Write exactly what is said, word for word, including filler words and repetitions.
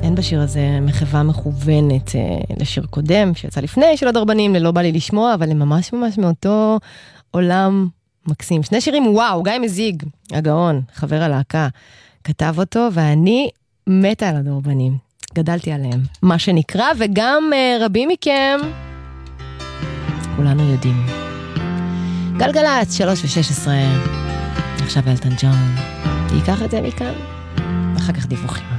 אין בשיר הזה מחווה מכוונת לשיר קודם, שיצא לפני של הדרבנים, ללא בא לי לשמוע, אבל הם ממש ממש מאותו עולם מקסים. שני שירים, וואו, גיא מזיג, הגאון, חבר הלהקה, כתב אותו, ואני מתה על הדרבנים. גדלתי עליהם, מה שנקרא, וגם uh, רבים מכם, כולנו יודעים. גלגלצ, שלוש ושש עשרה, עכשיו אלטון ג'ון, ייקח את זה מכאן, ואחר כך דיווחים.